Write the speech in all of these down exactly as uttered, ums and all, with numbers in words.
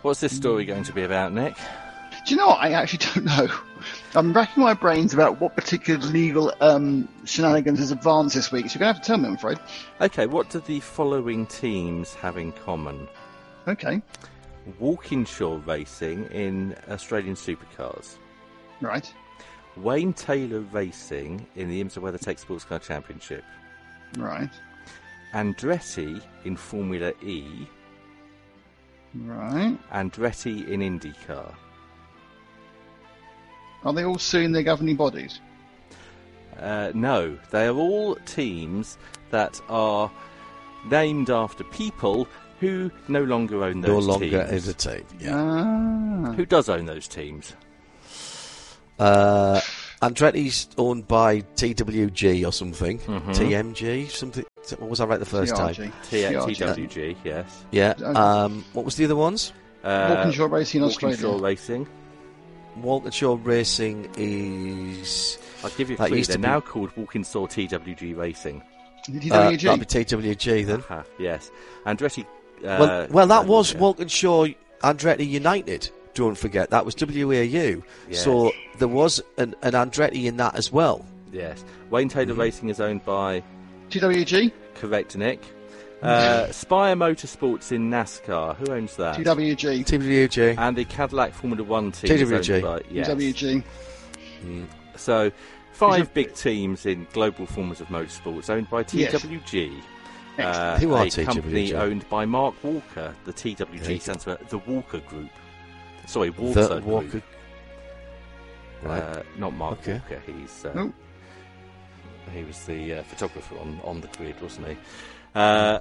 What's this story going to be about, Nick? Do you know what? I actually don't know. I'm racking my brains about what particular legal um, shenanigans has advanced this week, so you're going to have to tell me, I'm afraid. Okay, what do the following teams have in common? Okay. Walkinshaw Racing in Australian Supercars. Right. Wayne Taylor Racing in the IMSA WeatherTech Sports Car Championship. Right. Andretti in Formula E. Right. Andretti in IndyCar. Are they all suing their governing bodies? Uh, no, they are all teams that are named after people who no longer own those no longer teams. is a team. Yeah. Ah. Who does own those teams? Uh, Andretti's owned by T W G or something. Mm-hmm. T M G, something. What was I right the first T R G. time? T- T R G. T W G, yes. Yeah. Um, what was the other ones? Uh, Walkinshaw Racing in Australia. Walkinshaw Racing. Walkinshaw Racing is. I'll give you a That clue. used They're to be- now called Walkinshaw T W G Racing. T Uh, W G. that'd be T W G then. Ah, yes. Andretti... Uh, well, well, that was yeah. Walkinshaw Andretti United. Don't forget that was W A U. Yes. So there was an, an Andretti in that as well. Yes. Wayne Taylor Mm-hmm. Racing is owned by... T W G. Correct, Nick. Uh, Spire Motorsports in NASCAR. Who owns that? T W G. T W G. And the Cadillac Formula One team T W G. is owned by... Yes. T W G. So, five Is it- big teams in global forms of motorsports owned by T W G. Uh, Who are a T W G? company owned by Mark Walker. The T W G Right. stands for the Walker Group. Sorry, Walter The Group. Walker. Right. Uh, not Mark Okay. Walker. He's uh, Oh. he was the uh, photographer on, on the grid, wasn't he? Uh,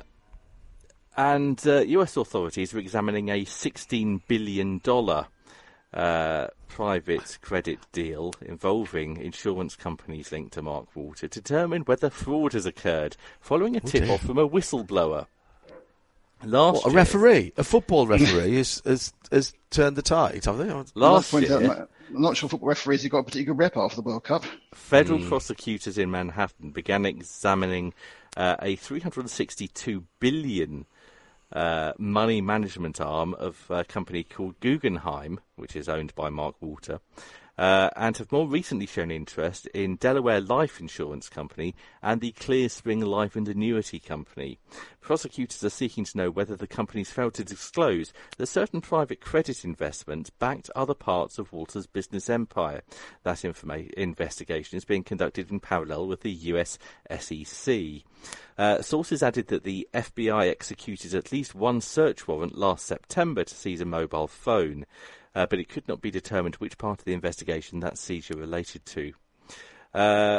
and uh, U S authorities are examining a sixteen billion dollars uh, private credit deal involving insurance companies linked to Mark Walker to determine whether fraud has occurred following a tip-off from a whistleblower. Last What, a year, referee, a football referee, has, has has turned the tide, have they? last Point out, year, I'm not sure football referees have got a particular rep after the World Cup. federal prosecutors in Manhattan began examining uh, a three hundred sixty-two billion dollars uh, money management arm of a company called Guggenheim, which is owned by Mark Walker, uh, and have more recently shown interest in Delaware Life Insurance Company and the Clear Spring Life and Annuity Company. Prosecutors are seeking to know whether the companies failed to disclose that certain private credit investments backed other parts of Walter's business empire. That informa- investigation is being conducted in parallel with the U S S E C. Uh, sources added that the F B I executed at least one search warrant last September to seize a mobile phone, uh, but it could not be determined which part of the investigation that seizure related to. Uh,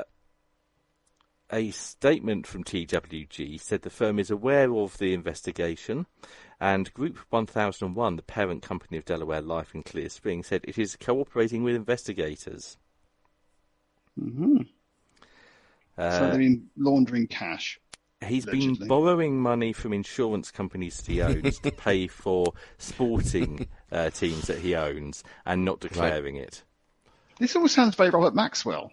a statement from T W G said the firm is aware of the investigation, and Group one thousand one, the parent company of Delaware Life and Clear Spring, said it is cooperating with investigators. Mm-hmm. Uh, so they've been laundering cash. He's Allegedly. been borrowing money from insurance companies that he owns to pay for sporting uh, teams that he owns and not declaring it. This all sounds very Robert Maxwell.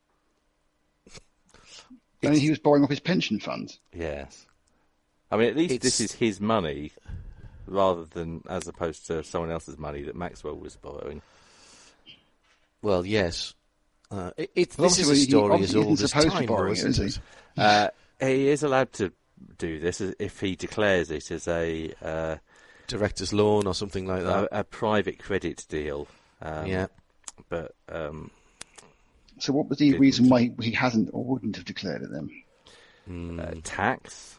I mean, he was borrowing off his pension fund. Yes. I mean, at least It's- this is his money rather than as opposed to someone else's money that Maxwell was borrowing. Well, yes. Uh, it, it, Well, this is a obviously he- story as obviously he old isn't as supposed to time, borrow though, it, isn't is it? Uh, he is allowed to do this if he declares it as a uh, Director's loan or something like that. a, a private credit deal. Um, yeah. But um, So what was the Didn't. reason why he hasn't or wouldn't have declared it then? uh, tax,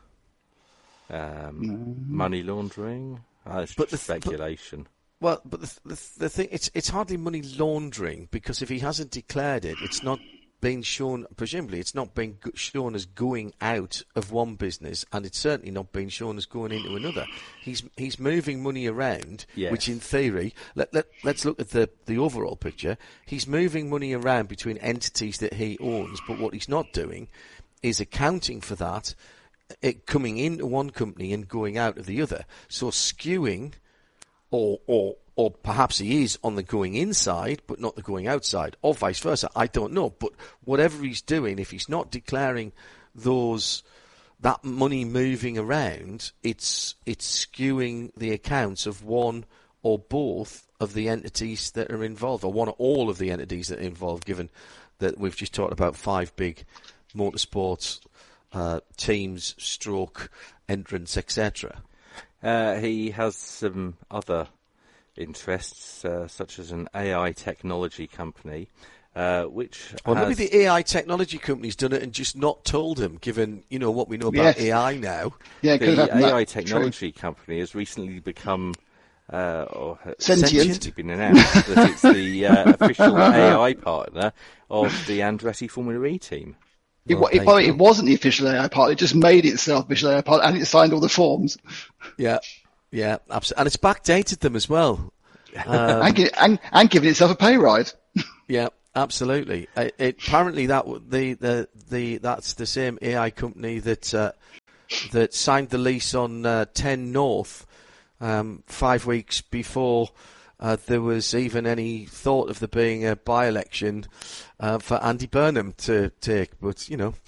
um, money laundering, uh, it's But just the th- but- speculation. Well, but the, the, the thing, it's it's hardly money laundering because if he hasn't declared it, it's not been shown, presumably it's not been go- shown as going out of one business, and it's certainly not been shown as going into another. He's he's moving money around, Yes. which in theory, let, let, let's look at the, the overall picture. He's moving money around between entities that he owns, but what he's not doing is accounting for that, it coming into one company and going out of the other. So skewing, or or or perhaps he is on the going inside, but not the going outside, or vice versa. I don't know. But whatever he's doing, if he's not declaring those that money moving around, it's it's skewing the accounts of one or both of the entities that are involved, or one or all of the entities that are involved, given that we've just talked about five big motorsports uh, teams, stroke, entrants, et cetera. Uh, he has some other interests, uh, such as an A I technology company, uh, which Well, has... maybe the A I technology company's done it and just not told him, given, you know, what we know about Yes. A I now. Yeah, could have the happened A I that. technology company has recently become, uh, or Sentient. it's been announced that it's the uh, official A I partner of the Andretti Formula E team. It, Well, wa- it, there by the you way, it go. wasn't the official A I part. It just made itself official A I part, and it signed all the forms, Yeah, yeah, absolutely. And it's backdated them as well. and, gi- and, and given itself a pay rise. Yeah, absolutely. It, it, apparently, that w- the, the the that's the same A I company that uh, that signed the lease on uh, ten North um, five weeks before uh, there was even any thought of there being a by-election uh, for Andy Burnham to take. But you know,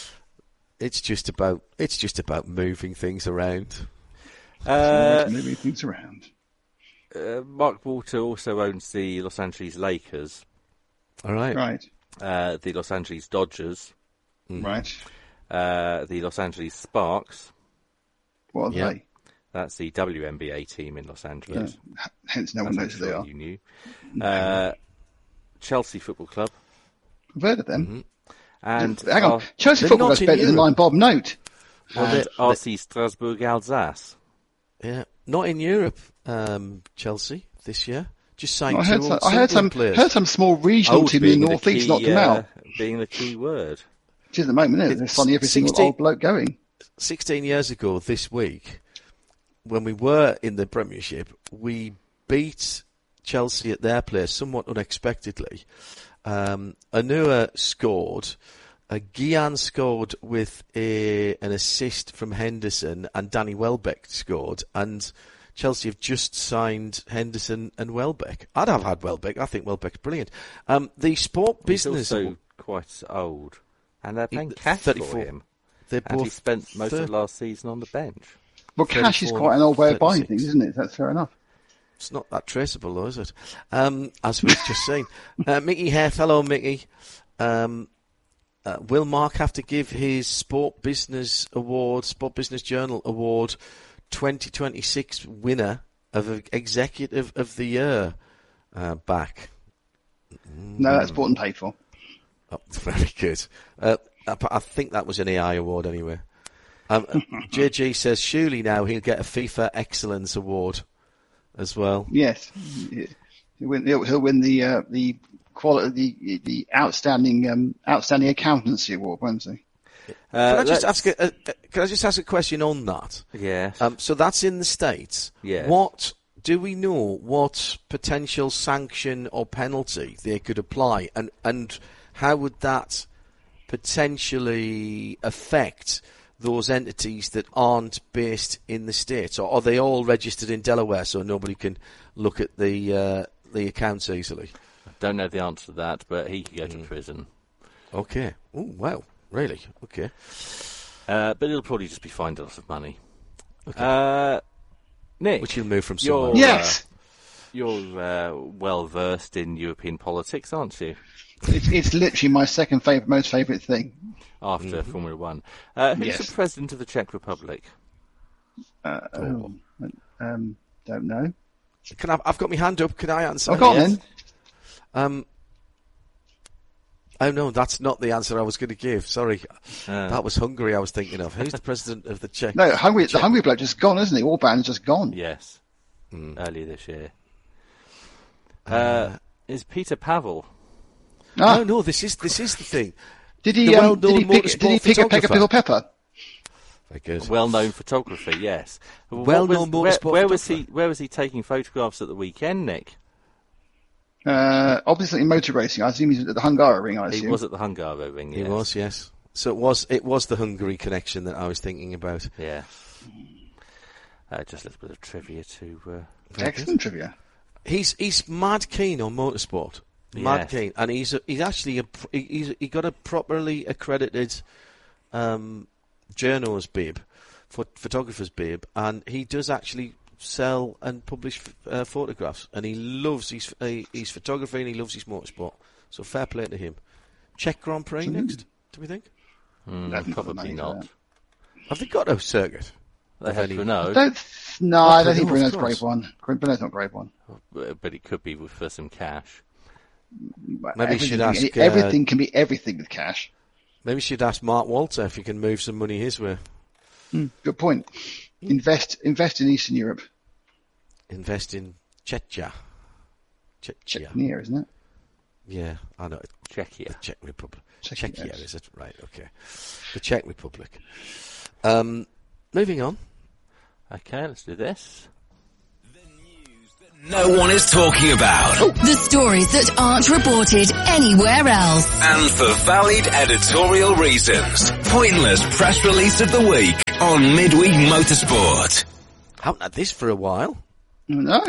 it's just about it's just about moving things around. Uh, Moving things around. uh, Mark Walter also owns the Los Angeles Lakers, All right. Right, uh, the Los Angeles Dodgers, right. uh, the Los Angeles Sparks. What are Yeah. they? That's the W N B A team in Los Angeles. Uh, hence, no one As I'm knows who they sure are. you knew. Uh, Chelsea Football Club. I've heard of them. And Hang on, Ar- Chelsea they're football not goes in better than Europe. mine, Bob Note. Well, and they- R C Strasbourg Alsace. Yeah, not in Europe, um, Chelsea this year. Just signed I two heard, some, old I heard some, Sunderland players. heard some small regional Old team in being the the northeast key, knocked them uh, out. being the key word. Which is at the moment, isn't it? They're It's suddenly every single sixteen old bloke going. Sixteen years ago this week, when we were in the Premiership, we beat Chelsea at their place somewhat unexpectedly. Um, Anua scored. Uh, Guillan scored with a, an assist from Henderson, and Danny Welbeck scored. And Chelsea have just signed Henderson and Welbeck. I'd have had Welbeck. I think Welbeck's brilliant. Um, the Sport He's Business also Award- quite old. And they're paying He- cash for thirty-four. him. They're And he both spent most thir- of last season on the bench. Well, cash is thirty-four, quite an old way of buying thirty-six. things, isn't it? That's fair enough. It's not that traceable, though, is it? Um, as we've just seen. Uh, Mickey Heth, hello, Mickey. Um, uh, will Mark have to give his Sport Business Award, Sport Business Journal Award twenty twenty-six winner of Executive of the Year uh, back? No, that's bought and paid for. Oh, very good. Uh, I, I think that was an A I award anyway. Um, J G says, surely now he'll get a FIFA Excellence Award as well. Yes, he'll win, he'll, he'll win the uh, the quality the the outstanding um, outstanding accountancy award, won't he? Uh, Can I just let's- ask a, a, can I just ask a question on that? Yes. Um, so that's in the States. Yes. What do we know? What potential sanction or penalty they could apply, and and how would that potentially affect those entities that aren't based in the States, or are they all registered in Delaware so nobody can look at the uh, the accounts easily? Don't know the answer to that, but he could go to Mm. prison. Okay. Oh wow. Really? Okay. Uh, but he'll probably just be fined a lot of money. Uh, Nick, Which he'll move from you're, somewhere. Yes, uh, you're uh, well versed in European politics, aren't you? it's, it's literally my second favorite, most favourite thing. After Formula One. Uh, who's Yes. the president of the Czech Republic? Uh, oh, um, don't know. Can I, I've got my hand up. Can I answer? Oh, go on yes. then. Um, oh no, that's not the answer I was going to give. Sorry, Uh, that was Hungary I was thinking of. Who's the president of the Czech? No, hungry. The hungry bloke just gone, isn't he? Orban's just gone. yes, Hmm. earlier this year. Uh, is Peter Pavel? Ah, No, no, this is this is the thing. did he? the Um, did well-known he pick? motorsport Did he pick a peck of photographer. pickle pepper? Very good. Well-known photographer, yes. What Well-known was- where, motorsport where was he? photographer. Where was he taking photographs at the weekend, Nick? Uh, obviously in motor racing. I assume he's at the Hungaroring. I He assume. was at the Hungaroring. He Yes. was, yes. So it was it was the Hungary connection that I was thinking about. Yeah. Uh, just a little bit of trivia to. Uh, Excellent trivia. He's he's mad keen on motorsport. Mad Yes. keen, and he's a, he's actually a pr- he's he got a properly accredited um, journal's bib, phot- photographer's bib, and he does actually sell and publish uh, photographs, and he loves his uh, his photography and he loves his motorsport. So fair play to him. Czech Grand Prix mm. next, do we think? Mm, probably not. Have they got a circuit? They have Renault. I don't, no, oh, I don't think Renault's Grade One. Renault's not Grade One. But it could be for some cash. Maybe you should ask. Can, everything uh, can be everything with cash. Maybe you should ask Mark Walter if he can move some money his way. Mm, good point. Invest, invest in Eastern Europe. Invest in Czechia. Czechia. Czechia, isn't it? Yeah, I know. Czechia. The Czech Republic. Czechia, Czechia, yes. Is it? Right, okay. The Czech Republic. Um, moving on. Okay, let's do this. No one is talking about. The stories that aren't reported anywhere else. And for valid editorial reasons. Pointless press release of the week on Midweek Motorsport. Haven't had this for a while. No.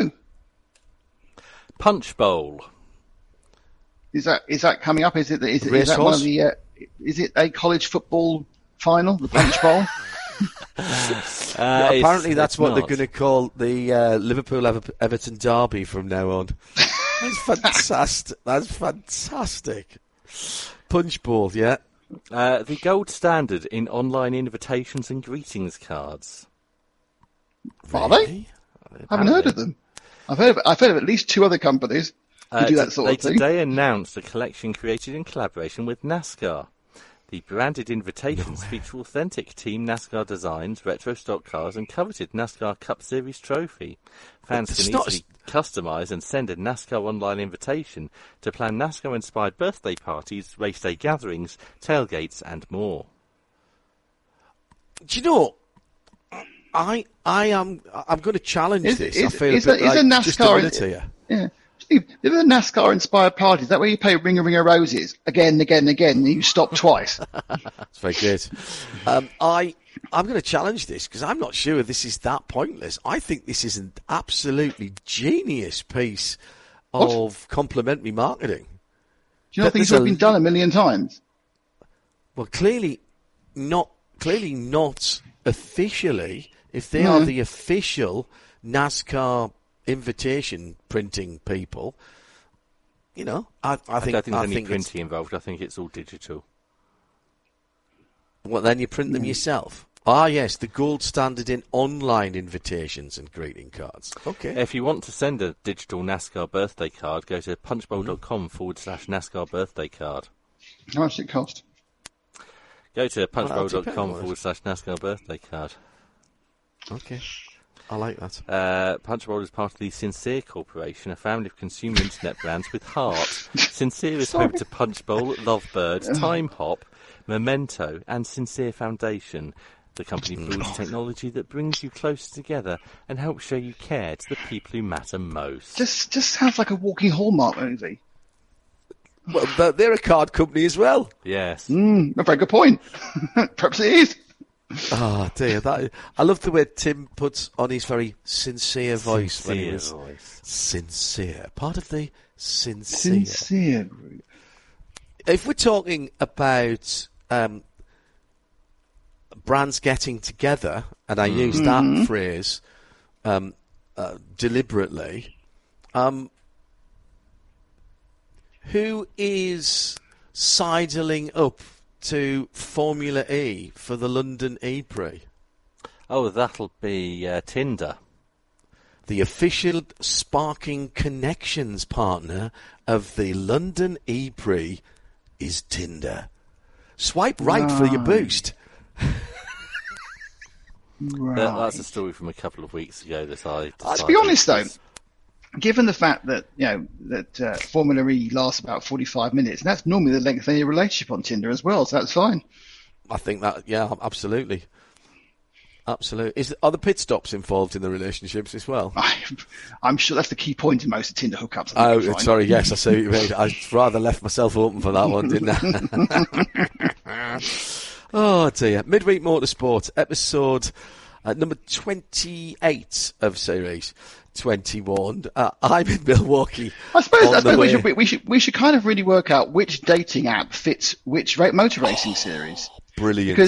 Punch Bowl. Is that is that coming up? Is it is, it, is that one of the? Uh, is it a college football final? The Punch Bowl. uh, yeah, apparently, that's what not. They're going to call the uh, Liverpool Ever- Everton derby from now on. That's fantastic. That's fantastic. Punch Bowl, yeah. Uh, the gold standard in online invitations and greetings cards. Are they? I haven't heard of them. I've heard of, I've heard of at least two other companies who uh, do that sort they of thing. They today announced a collection created in collaboration with NASCAR. The branded invitations no feature authentic Team NASCAR designs, retro stock cars, and coveted NASCAR Cup Series trophy. Fans can easily customise and send a NASCAR online invitation to plan NASCAR-inspired birthday parties, race day gatherings, tailgates, and more. Do you know? I I am I'm going to challenge is, this. Is, I feel is, a bit is like a NASCAR just a minute here. Yeah. Steve, if a NASCAR-inspired party, is that where you play Ring a Ring of Roses again and again and again, and you stop twice? That's very good. Um, I, I'm going to challenge this because I'm not sure this is that pointless. I think this is an absolutely genius piece of what? complementary marketing. Do you not think it's been done a million times? Well, clearly not. Clearly not officially. If they no. are the official NASCAR invitation printing people, you know, I, I think I don't think I there's think any printing involved. I think it's all digital. Well, then you print them mm. yourself. Ah, yes, the gold standard in online invitations and greeting cards. Okay. If you want to send a digital NASCAR birthday card, go to punchbowl.com mm. forward slash NASCAR birthday card. How much does it cost? Go to punchbowl.com forward slash NASCAR birthday card. Okay. I like that. Uh, Punch Bowl is part of the Sincere Corporation, a family of consumer internet brands with heart. Sincere is home to Punch Bowl, Lovebird, Time Hop, Memento, and Sincere Foundation. The company builds technology that brings you closer together and helps show you care to the people who matter most. Just, just sounds like a walking Hallmark movie. Well, but they're a card company as well. Yes. Mm, a very good point. Perhaps it is. Oh dear, that I love the way Tim puts on his very sincere voice. Sincere when he was voice. Sincere. Part of the sincere. Sincere group. If we're talking about um, brands getting together, and I mm. use that mm-hmm. phrase um, uh, deliberately, um, who is sidling up to Formula E for the London E-Prix? Oh, that'll be uh, Tinder. The official sparking connections partner of the London E-Prix is Tinder. Swipe right no. for your boost. Right. That, that's a story from a couple of weeks ago that I... Uh, to be honest, though, given the fact that, you know, that uh, Formula E lasts about forty-five minutes, and that's normally the length of any relationship on Tinder as well, so that's fine. I think that, yeah, absolutely. Absolutely. Is Are the pit stops involved in the relationships as well? I, I'm sure that's the key point in most of Tinder hookups. Oh, sorry, yes, I see what you mean. I rather left myself open for that one, didn't I? Oh, dear. Midweek Motorsport, episode uh, number twenty-eight of Series twenty-one. Uh, I'm in Milwaukee. I suppose, I suppose we, should, we, should, we should kind of really work out which dating app fits which motor racing series. Brilliant. Because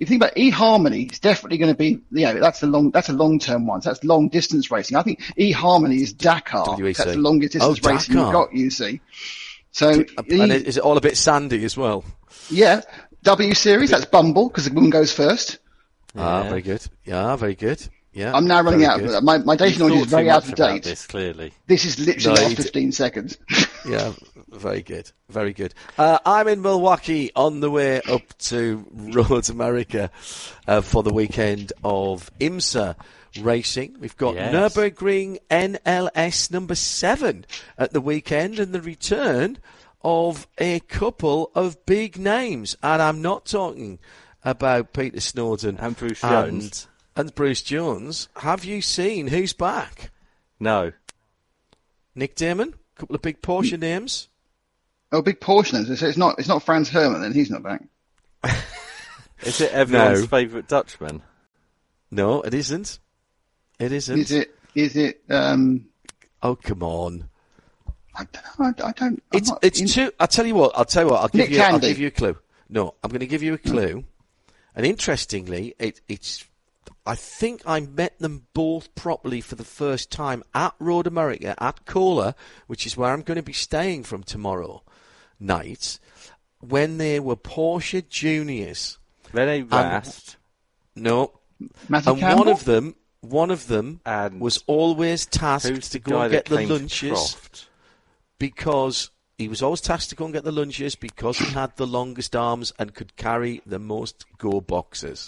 you think about eHarmony, it's definitely going to be, you know, that's a long, that's a long-term one. So that's long distance racing. I think eHarmony is Dakar. W E C. That's the longest distance Oh, racing Dakar. you've got, you see. So, And is it all a bit sandy as well? yeah, W Series, that's Bumble, because the woman goes first. Ah, Yeah. very good. Yeah, very good. Yeah. I'm now running very out. good. Of, my my data You've knowledge is thought very too out much of about date. this, clearly. This is literally No, the last you d- fifteen seconds. Yeah, very good, very good. Uh, I'm in Milwaukee on the way up to Road America uh, for the weekend of IMSA racing. We've got Yes. Nürburgring N L S number seven at the weekend and the return of a couple of big names. And I'm not talking about Peter Snowden And Bruce Jones. And, and Bruce Jones. Have you seen who's back? No. Nick Damon? A couple of big Porsche names. Oh, big portion. So it's not it's not Franz Hermann, then he's not back. Is it everyone's No. favourite Dutchman? No, it isn't. It isn't. Is it? Is it? Um, Oh, come on. I don't know. I, I don't. I'm It's not it's in- too. I'll tell you what. I'll tell you what. I'll give Nick you. I'll Candy. give you a clue. No, I'm going to give you a clue. And interestingly, it, it's. I think I met them both properly for the first time at Road America at Cola, which is where I'm going to be staying from tomorrow night, when they were Porsche Juniors. Rene Rast No, Matthew and Campbell? one of them, one of them and was always who's tasked the to go guy and that get the came to lunches. Croft? Because he was always tasked to go and get the lunches because he had the longest arms and could carry the most go boxes.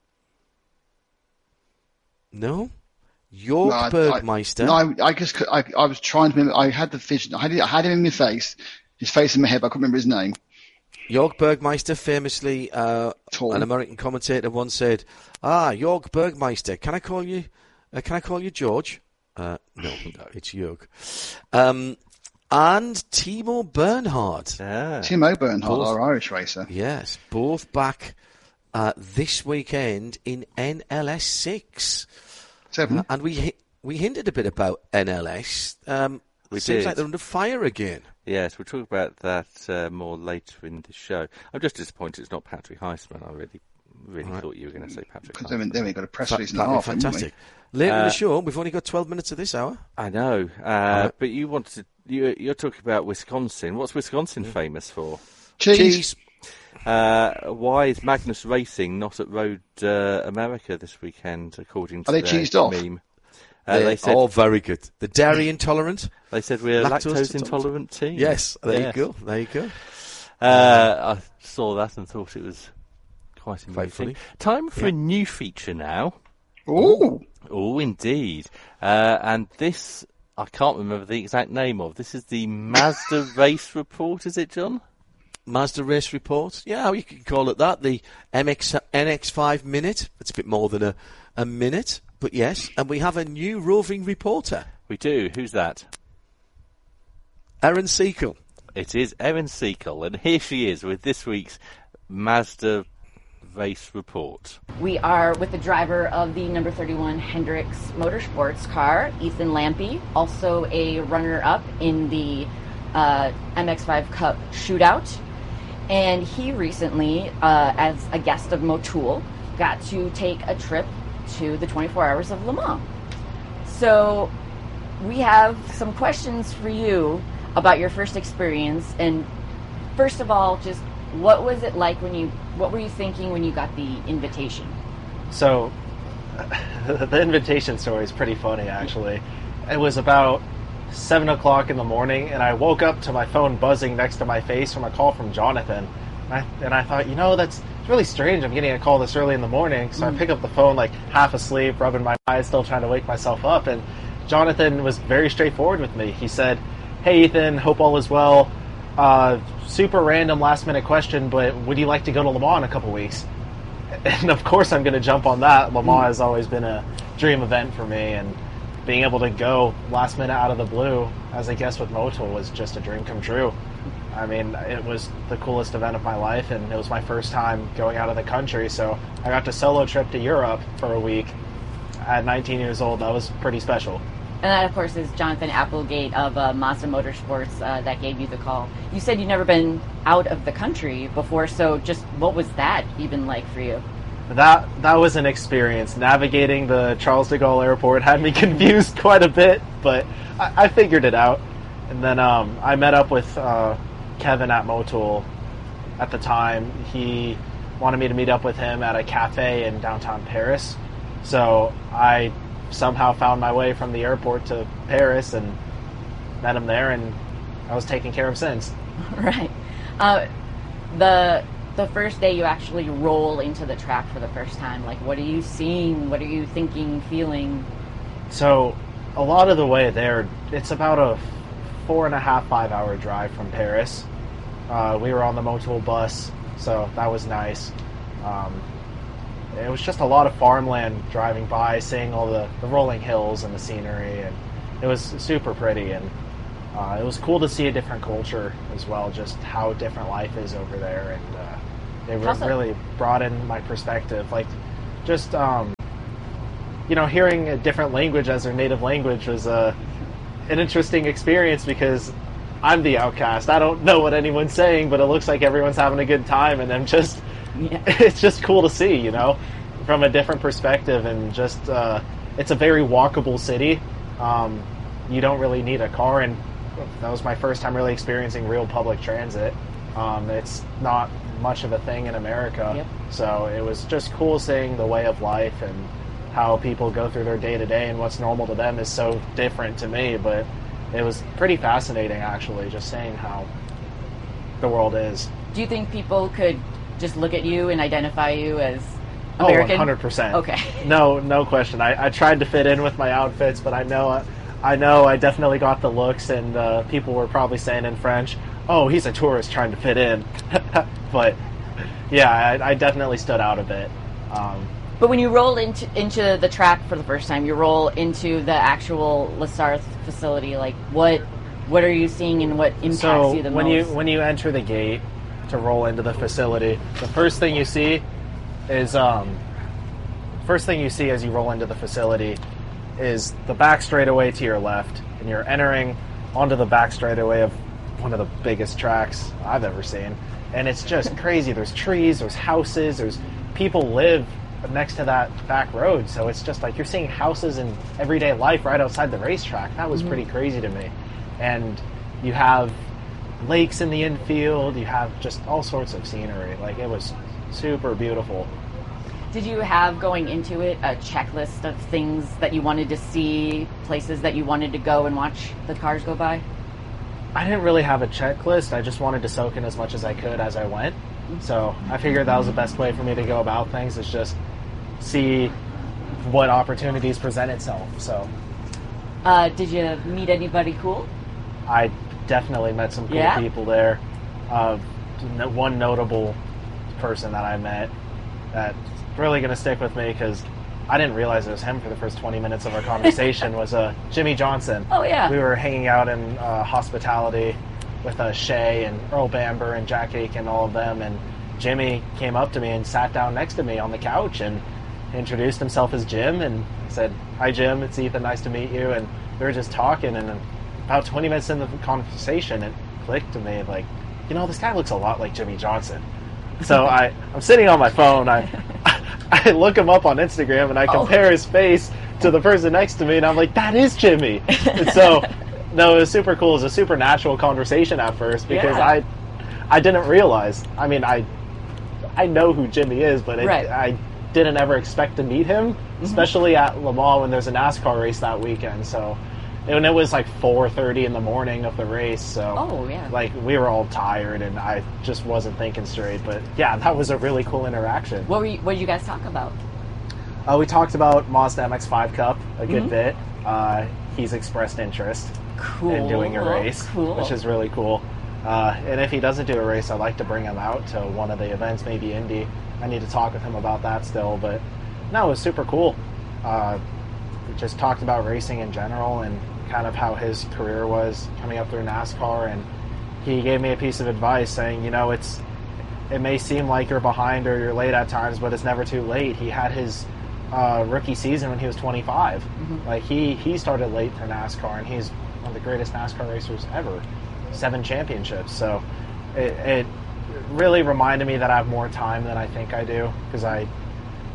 No? York No, I- Bergmeister. I, no, I, I just, cou- I, I was trying to remember. I had the vision. I had, it, I had him in my face, his face in my head, but I couldn't remember his name. York Bergmeister, famously, uh, Tall. an American commentator once said, "Ah, York Bergmeister, can I call you? Uh, can I call you George?" Uh, no, no, it's York. Um, and Timo Bernhard. Ah. Timo Bernhard, Both- our Irish racer. Yes, both back uh, this weekend in N L S six. Seven. Uh, and we hi- we hinted a bit about N L S. Um, We it seems did. like they're under fire again. Yes, we'll talk about that uh, more later in the show. I'm just disappointed it's not Patrick Heisman. I really, really Right. thought you were going to say Patrick Because then, Heisman. then we got a press Fa- release and a fa- half. haven't we? fantastic. Later in Uh, the show, we've only got twelve minutes of this hour. I know, uh, Right. but you wanted to, you, you're talking about Wisconsin. What's Wisconsin famous for? Cheese. Cheese. Uh, why is Magnus Racing not at Road uh, America this weekend, according to Are they their cheesed off? meme? Uh, They're they said all very good. The dairy intolerant. they said we're a lactose lactose intolerant. intolerant team. Yes, there Yes. you go. There you go. Uh, I saw that and thought it was quite Quite amusing. funny. Time for Yeah. a new feature now. Ooh. Oh, indeed. Uh, and this, I can't remember the exact name of. This is the Mazda Race Report, is it, John? Mazda Race Report. Yeah, you can call it that. The M X N X five Minute. It's a bit more than a, a minute, but yes. And we have a new roving reporter, We do. Who's that? Erin Seacole. It is Erin Seacole, and here she is with this week's Mazda Race Report. We are with the driver of the number thirty-one Hendricks Motorsports car, Ethan Lampy, also a runner-up in the uh, M X five Cup shootout. And he recently, uh, as a guest of Motul, got to take a trip to the twenty-four Hours of Le Mans. So we have some questions for you about your first experience. And first of all, just what was it like when you, what were you thinking when you got the invitation? So, the invitation story is pretty funny, actually. It was about seven o'clock in the morning, and I woke up to my phone buzzing next to my face from a call from Jonathan. And I, and I thought, you know, that's it's really strange. I'm getting a call this early in the morning. So I pick up the phone, like, half asleep, rubbing my eyes, still trying to wake myself up. And Jonathan was very straightforward with me. He said, "Hey, Ethan, hope all is well. Uh, super random last-minute question, but would you like to go to Le Mans in a couple weeks?" And of course I'm going to jump on that. Le Mans has always been a dream event for me, and being able to go last minute out of the blue as a guest with Motul was just a dream come true. I mean, it was the coolest event of my life, and it was my first time going out of the country, so I got to solo trip to Europe for a week at nineteen years old. That was pretty special. And that, of course, is Jonathan Applegate of uh, Mazda Motorsports uh, that gave you the call. You said you'd never been out of the country before, so just what was that even like for you? that that was an experience. Navigating the Charles de Gaulle Airport had me confused quite a bit, but I, I figured it out. And then um, I met up with uh, Kevin at Motul at the time. He wanted me to meet up with him at a cafe in downtown Paris. So I somehow found my way from the airport to Paris and met him there, and I was taken care of since. Right. Uh, the the first day you actually roll into the track for the first time, like, what are you seeing? What are you thinking, feeling? So a lot of the way there, it's about a four and a half, five hour drive from Paris. Uh, we were on the Motul bus, so that was nice. Um, it was just a lot of farmland driving by, seeing all the, the rolling hills and the scenery, and it was super pretty, and uh, it was cool to see a different culture as well, just how different life is over there, and uh, it re- Awesome. really broadened my perspective. Like, just, um, you know, hearing a different language as their native language was uh, an interesting experience, because I'm the outcast. I don't know what anyone's saying, but it looks like everyone's having a good time, and I'm just... Yeah. It's just cool to see, you know, from a different perspective, and just uh, it's a very walkable city. Um, you don't really need a car, and that was my first time really experiencing real public transit. Um, it's not much of a thing in America, Yep. so it was just cool seeing the way of life and how people go through their day to day, and what's normal to them is so different to me. But it was pretty fascinating, actually, just seeing how the world is. Do you think people could just look at you and identify you as Oh, American? one hundred percent. Okay. No, no question. I, I tried to fit in with my outfits, but I know I know I definitely got the looks, and uh, people were probably saying in French, oh, he's a tourist trying to fit in. But, yeah, I, I definitely stood out a bit. Um, But when you roll into into the track for the first time, you roll into the actual Lasarth facility, like, what what are you seeing and what impacts so you the when most? you when you enter the gate to roll into the facility, the first thing you see is um, first thing you see as you roll into the facility is the back straightaway to your left, and you're entering onto the back straightaway of one of the biggest tracks I've ever seen, and it's just crazy. There's trees, there's houses, there's people live next to that back road, so it's just like you're seeing houses in everyday life right outside the racetrack. That was pretty crazy to me. And you have lakes in the infield, you have just all sorts of scenery. Like, it was super beautiful. Did you have, going into it, a checklist of things that you wanted to see, places that you wanted to go and watch the cars go by? I didn't really have a checklist. I just wanted to soak in as much as I could as I went. So I figured that was the best way for me to go about things, is just see what opportunities present itself. So Uh, did you meet anybody cool? I definitely met some cool Yeah? people there. Uh, no- one notable person that I met that's really going to stick with me, because I didn't realize it was him for the first twenty minutes of our conversation, was uh, Jimmy Johnson. Oh, yeah. We were hanging out in uh, hospitality with uh, Shay and Earl Bamber and Jack Aiken, all of them, and Jimmy came up to me and sat down next to me on the couch and introduced himself as Jim and said, "Hi Jim, it's Ethan, nice to meet you." And we were just talking, and about twenty minutes into the conversation, it clicked to me, like, you know, this guy looks a lot like Jimmy Johnson. So I, I'm sitting on my phone, I I look him up on Instagram, and I compare Oh. his face to the person next to me, and I'm like, that is Jimmy. And so, no, it was super cool. It was a super natural conversation at first, because Yeah. I I didn't realize. I mean, I I know who Jimmy is, but it, Right. I didn't ever expect to meet him, especially at Le Mans when there's a NASCAR race that weekend. So, and it was like four thirty in the morning of the race. So, Oh, yeah. like, we were all tired, and I just wasn't thinking straight. But yeah, that was a really cool interaction. What were you, what did you guys talk about? Uh, we talked about Mazda M X five Cup a good Mhm. bit. Uh, he's expressed interest Cool. in doing a race, Cool. which is really cool. Uh, and if he doesn't do a race, I'd like to bring him out to one of the events, maybe Indy. I need to talk with him about that still. But no, it was super cool. Uh, we just talked about racing in general and kind of how his career was coming up through NASCAR. And he gave me a piece of advice saying, you know, it's it may seem like you're behind or you're late at times, but it's never too late. He had his uh, rookie season when he was twenty-five. Mm-hmm. Like, he, he started late for NASCAR, and he's one of the greatest NASCAR racers ever. Seven championships. So it, it really reminded me that I have more time than I think I do, because I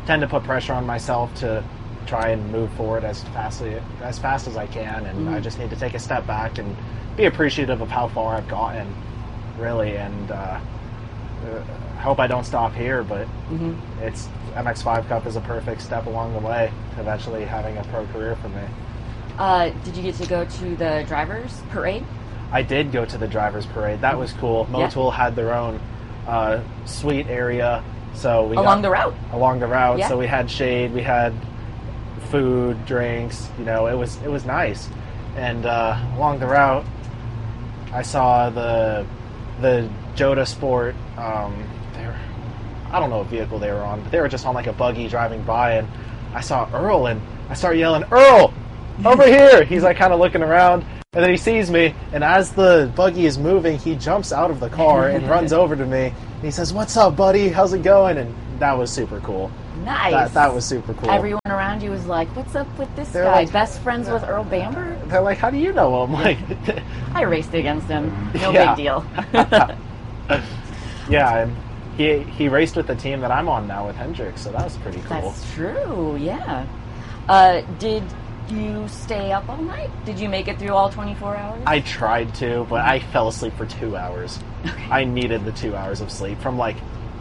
tend to put pressure on myself to try and move forward as fast as fast as I can, and mm-hmm. I just need to take a step back and be appreciative of how far I've gotten, really, and uh, I hope I don't stop here, but mm-hmm. it's M X five Cup is a perfect step along the way to eventually having a pro career for me. Uh, did you get to go to the drivers' parade? I did go to the drivers' parade. That was cool. Motul yeah. had their own uh, suite area, so we along got, the route. Along the route, yeah. so we had shade, we had food, drinks. You know, it was it was nice. And uh, along the route, I saw the the Jota Sport. Um, they were, I don't know what vehicle they were on, but they were just on like a buggy driving by, and I saw Earl, and I started yelling, "Earl, over here!" He's like kind of looking around, and then he sees me, and as the buggy is moving, he jumps out of the car and runs over to me. And he says, "What's up, buddy? How's it going?" And that was super cool. Nice. That, that was super cool. Everyone around you was like, "What's up with this They're guy? like, Best friends with Earl Bamber?" They're like, "How do you know him?" Like, I raced against him. No yeah. big deal. Yeah, and he he raced with the team that I'm on now with Hendrick, so that was pretty cool. That's true. Yeah. Uh, did you stay up all night? Did you make it through all twenty-four hours? I tried to, but I fell asleep for two hours. Okay. I needed the two hours of sleep from like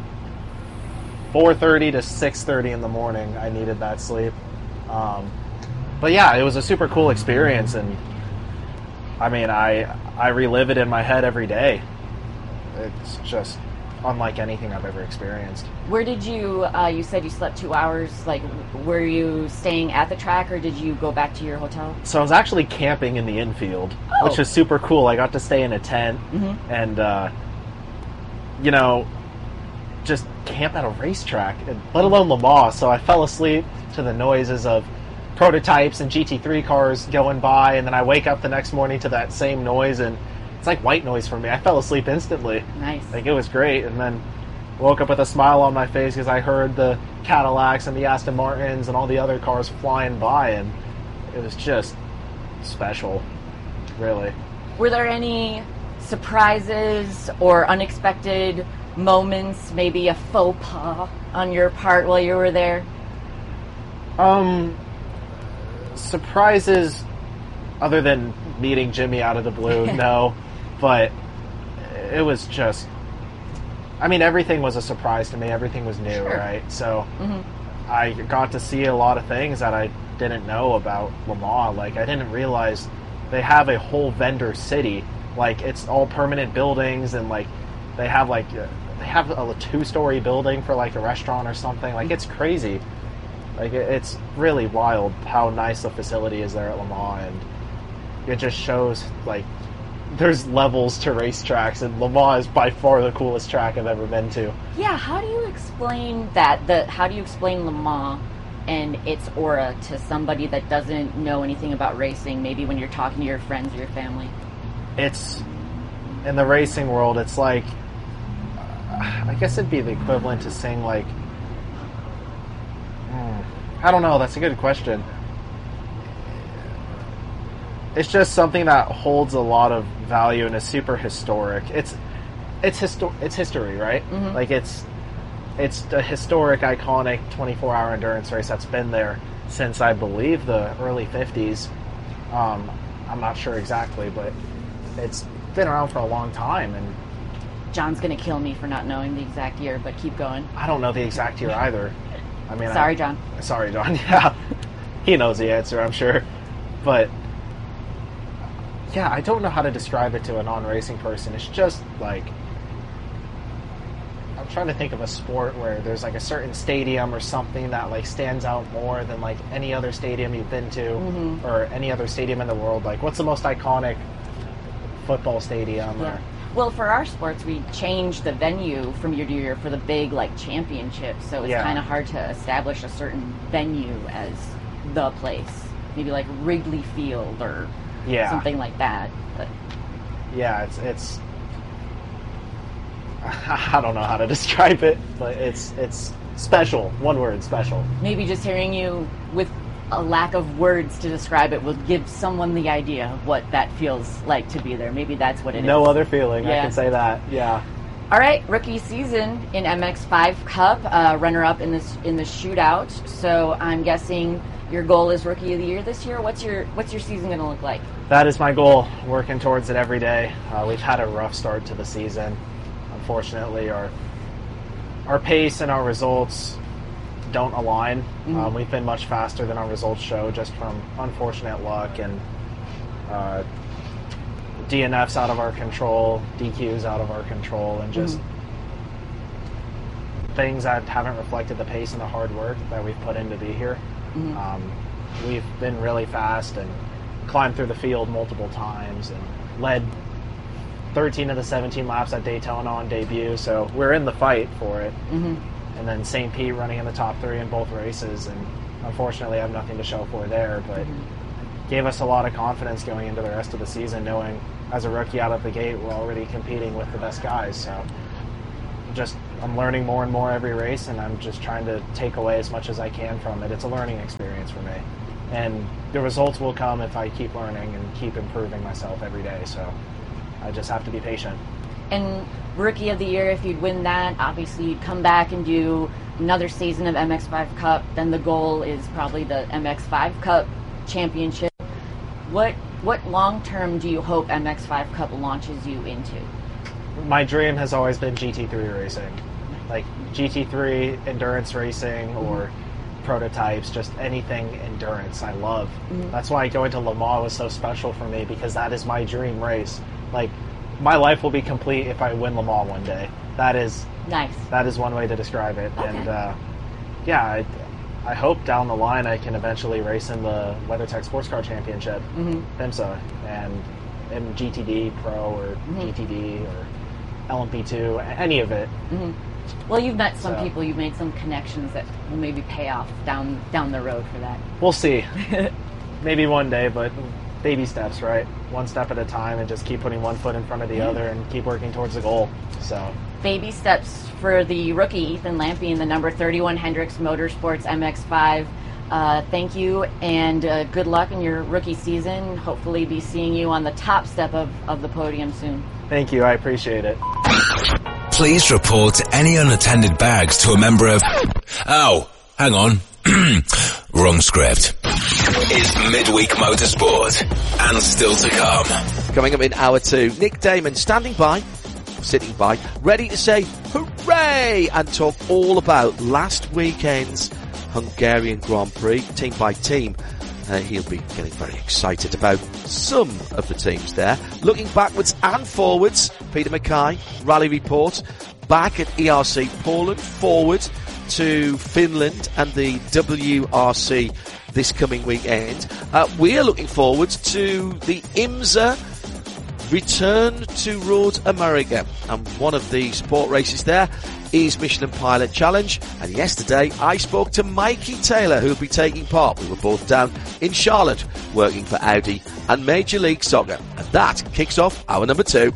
four thirty to six thirty in the morning. I needed that sleep. Um, but yeah, it was a super cool experience, and I mean, I I relive it in my head every day. It's just unlike anything I've ever experienced. Where did you, uh, you said you slept two hours, like, were you staying at the track, or did you go back to your hotel? So I was actually camping in the infield, oh. which is super cool. I got to stay in a tent, mm-hmm. and, uh, you know, just camp at a racetrack, let alone Le Mans. So I fell asleep to the noises of prototypes and G T three cars going by, and then I wake up the next morning to that same noise, and it's like white noise for me. I fell asleep instantly. Nice. Like, it was great, and then woke up with a smile on my face because I heard the Cadillacs and the Aston Martins and all the other cars flying by, and it was just special, really. Were there any surprises or unexpected moments, maybe a faux pas on your part while you were there? Um, surprises other than meeting Jimmy out of the blue, no. But it was just, I mean, everything was a surprise to me. Everything was new, sure. right? So mm-hmm. I got to see a lot of things that I didn't know about Le Mans. Like, I didn't realize they have a whole vendor city. Like, it's all permanent buildings, and, like, they have, like, they have a two-story building for, like, a restaurant or something. Like, it's crazy. Like, it's really wild how nice the facility is there at Le Mans, and it just shows, like, there's levels to racetracks, and Le Mans is by far the coolest track I've ever been to. Yeah, how do you explain that? The how do you explain Le Mans and its aura to somebody that doesn't know anything about racing, maybe when you're talking to your friends or your family? It's, in the racing world, it's like, I guess it'd be the equivalent to saying, like, hmm, I don't know, that's a good question. It's just something that holds a lot of value and is super historic. It's it's histo- it's history, right? Mm-hmm. Like, it's it's a historic, iconic twenty-four hour endurance race that's been there since, I believe, the early fifties. Um, I'm not sure exactly, but it's been around for a long time. And John's gonna kill me for not knowing the exact year, but keep going. I don't know the exact year either. I mean, sorry, I, John. Sorry, John. Yeah, he knows the answer, I'm sure, but. Yeah, I don't know how to describe it to a non-racing person. It's just like, I'm trying to think of a sport where there's like a certain stadium or something that like stands out more than like any other stadium you've been to, mm-hmm. or any other stadium in the world. Like, what's the most iconic football stadium? Yeah. Or... Well, for our sports, we change the venue from year to year for the big like championships, so it's yeah. kind of hard to establish a certain venue as the place. Maybe like Wrigley Field or yeah. something like that. But. Yeah, it's it's. I don't know how to describe it, but it's it's special. One word, special. Maybe just hearing you with a lack of words to describe it will give someone the idea of what that feels like to be there. Maybe that's what it no is. No other feeling. Yeah. I can say that. Yeah. All right, rookie season in M X five Cup, uh, runner-up in this in the shootout. So I'm guessing your goal is Rookie of the Year this year. What's your what's your season going to look like? That is my goal. Working towards it every day. Uh, we've had a rough start to the season. Unfortunately, our our pace and our results don't align. Mm-hmm. Um, we've been much faster than our results show, just from unfortunate luck and uh, D N Fs out of our control, D Qs out of our control, and just mm-hmm. things that haven't reflected the pace and the hard work that we've put in to be here. Mm-hmm. Um, we've been really fast and climbed through the field multiple times and led thirteen of the seventeen laps at Daytona on debut, so we're in the fight for it. Mm-hmm. And then Saint Pete running in the top three in both races, and unfortunately I have nothing to show for there, but mm-hmm. gave us a lot of confidence going into the rest of the season, knowing as a rookie out of the gate we're already competing with the best guys. So just I'm learning more and more every race, and I'm just trying to take away as much as I can from it. It's a learning experience for me, and the results will come if I keep learning and keep improving myself every day, so I just have to be patient. And Rookie of the Year, if you'd win that, obviously you'd come back and do another season of M X five Cup. Then the goal is probably the M X five Cup championship. What what long term do you hope M X five Cup launches you into? My dream has always been G T three racing, like G T three endurance racing or mm-hmm. prototypes, just anything endurance. I love. Mm-hmm. That's why going to Le Mans was so special for me, because that is my dream race. Like, my life will be complete if I win Le Mans one day. That is nice. That is one way to describe it. Okay. And uh, yeah, I, I hope down the line I can eventually race in the WeatherTech Sports Car Championship, mm-hmm. PIMSA, and in G T D Pro or mm-hmm. G T D or L M P two, any of it. Mm-hmm. Well, you've met some so. people, you've made some connections that will maybe pay off down down the road for that. We'll see. Maybe one day, but baby steps, right? One step at a time, and just keep putting one foot in front of the mm-hmm. other and keep working towards the goal. So baby steps for the rookie Ethan Lampe in the number thirty-one Hendricks Motorsports M X five. Uh, thank you, and uh, good luck in your rookie season. Hopefully be seeing you on the top step of, of the podium soon. Thank you, I appreciate it. Please report any unattended bags to a member of... Oh, hang on. Wrong script. Is Midweek Motorsport, and still to come. Coming up in hour two, Nick Damon standing by, sitting by, ready to say hooray and talk all about last weekend's Hungarian Grand Prix, team by team. Uh, he'll be getting very excited about some of the teams there. Looking backwards and forwards, Peter Mackay, Rally Report, back at E R C Poland, forward to Finland and the W R C this coming weekend. Uh, we're looking forward to the IMSA return to Road America, and one of the sport races there is Michelin Pilot Challenge. And yesterday I spoke to Mikey Taylor, who will be taking part. We were both down in Charlotte working for Audi and Major League Soccer, and that kicks off hour number two.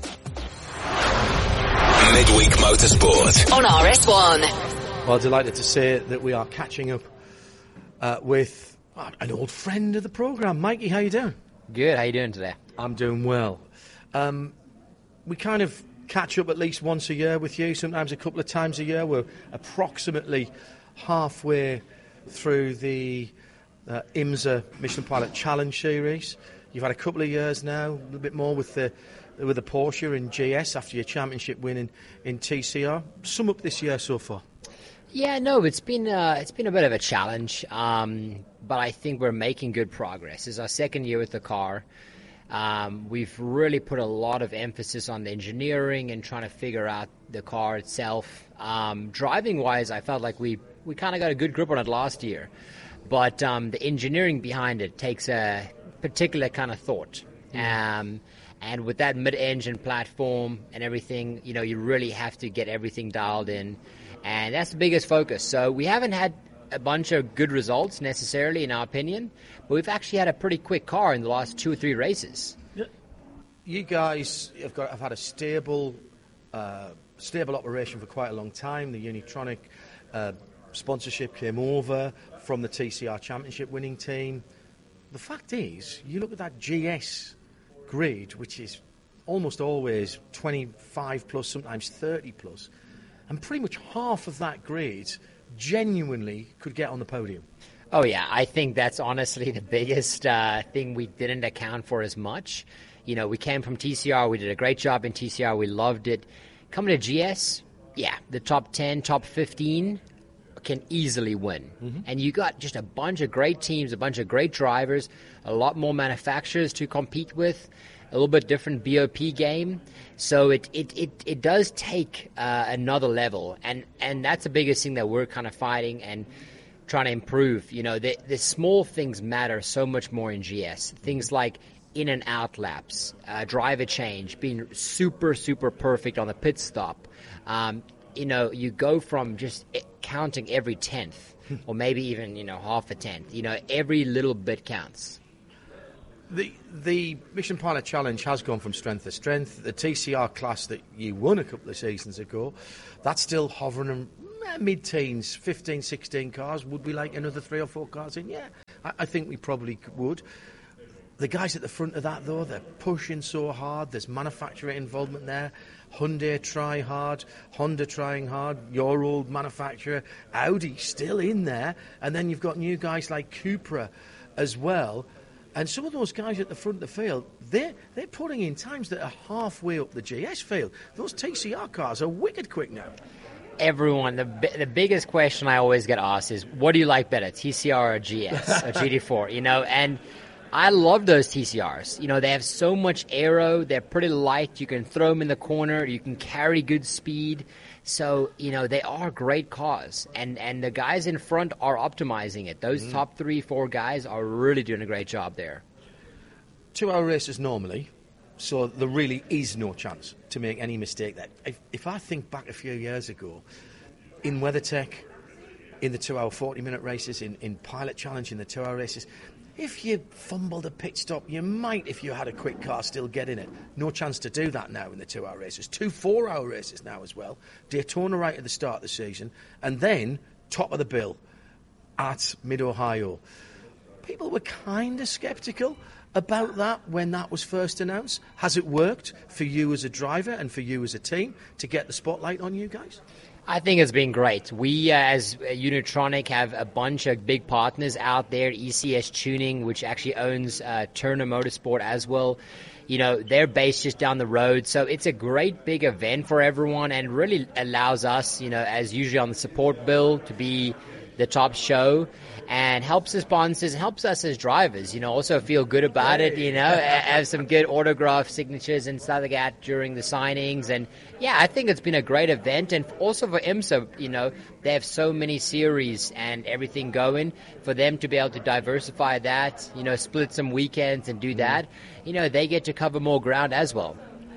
Midweek Motorsport on R S one. Well, delighted to say that we are catching up uh, with uh, an old friend of the programme. Mikey, how you doing? Good, how you doing today? I'm doing well. Um, we kind of catch up at least once a year with you, sometimes a couple of times a year. We're approximately halfway through the uh, IMSA Michelin Pilot Challenge series. You've had a couple of years now, a little bit more with the with the Porsche in G S after your championship win in, in T C R. Sum up this year so far. Yeah, no, it's been uh, it's been a bit of a challenge, um, but I think we're making good progress. It's our second year with the car. Um, we've really put a lot of emphasis on the engineering and trying to figure out the car itself. Um, driving-wise, I felt like we, we kind of got a good grip on it last year. But um, the engineering behind it takes a particular kind of thought. Um, and with that mid-engine platform and everything, you know, you really have to get everything dialed in. And that's the biggest focus. So we haven't had a bunch of good results necessarily, in our opinion, but we've actually had a pretty quick car in the last two or three races. You guys have got have had a stable uh, stable operation for quite a long time. The Unitronic uh, sponsorship came over from the T C R Championship winning team. The fact is, you look at that G S grid, which is almost always twenty-five plus, sometimes thirty plus. And pretty much half of that grade genuinely could get on the podium. Oh, yeah. I think that's honestly the biggest uh, thing we didn't account for as much. You know, we came from T C R. We did a great job in T C R. We loved it. Coming to G S, yeah, the top ten, top fifteen can easily win. Mm-hmm. And you got just a bunch of great teams, a bunch of great drivers, a lot more manufacturers to compete with, a little bit different B O P game. So it it, it, it does take uh, another level. And, and that's the biggest thing that we're kind of fighting and trying to improve. You know, the, the small things matter so much more in G S. Things like in and out laps, uh, driver change, being super, super perfect on the pit stop. Um, you know, you go from just counting every tenth or maybe even, you know, half a tenth. You know, every little bit counts. The the Michelin Pilot Challenge has gone from strength to strength. The T C R class that you won a couple of seasons ago, that's still hovering in mid-teens, fifteen, sixteen cars. Would we like another three or four cars in? Yeah, I, I think we probably would. The guys at the front of that, though, they're pushing so hard. There's manufacturer involvement there. Hyundai try hard, Honda trying hard, your old manufacturer, Audi still in there. And then you've got new guys like Cupra as well. And some of those guys at the front of the field, they're, they're putting in times that are halfway up the G S field. Those T C R cars are wicked quick now. Everyone, the the biggest question I always get asked is, what do you like better, T C R or G S or G T four? You know, and I love those T C Rs. You know, they have so much aero. They're pretty light. You can throw them in the corner. You can carry good speed. So, you know, they are great cars. And, and the guys in front are optimizing it. Those mm. top three, four guys are really doing a great job there. Two-hour races normally, so there really is no chance to make any mistake there. If, if I think back a few years ago, in WeatherTech, in the two-hour forty-minute races, in, in Pilot Challenge, in the two-hour races, if you fumbled a pit stop, you might, if you had a quick car, still get in it. No chance to do that now in the two-hour races. Two four-hour races now as well. Daytona right at the start of the season. And then top of the bill at Mid-Ohio. People were kind of sceptical about that when that was first announced. Has it worked for you as a driver and for you as a team to get the spotlight on you guys? I think it's been great. We, uh, as Unitronic, have a bunch of big partners out there. E C S Tuning, which actually owns uh, Turner Motorsport as well. You know, they're based just down the road. So it's a great big event for everyone and really allows us, you know, as usually on the support bill, to be the top show, and helps the sponsors, helps us as drivers, you know, also feel good about it, you know, have some good autograph signatures and stuff like that during the signings. And yeah, I think it's been a great event. And also for IMSA, you know, they have so many series and everything going. For them to be able to diversify that, you know, split some weekends and do that, you know, they get to cover more ground as well.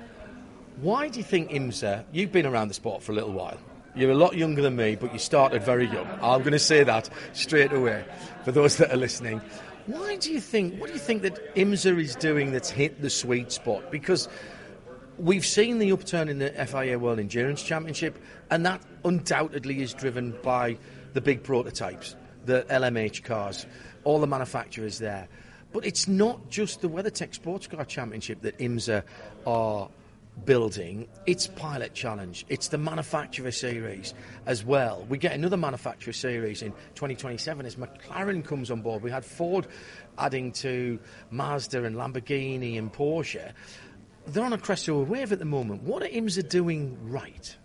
Why do you think IMSA, you've been around the sport for a little while, you're a lot younger than me, but you started very young. I'm going to say that straight away for those that are listening. Why do you think, what do you think that IMSA is doing that's hit the sweet spot? Because we've seen the upturn in the F I A World Endurance Championship, and that undoubtedly is driven by the big prototypes, the L M H cars, all the manufacturers there. But it's not just the WeatherTech Sports Car Championship that IMSA are building. It's Pilot Challenge, it's the manufacturer series as well. We get another manufacturer series in twenty twenty-seven as McLaren comes on board. We had Ford adding to Mazda and Lamborghini and Porsche. They're on a crest of a wave at the moment. What are IMSA doing right?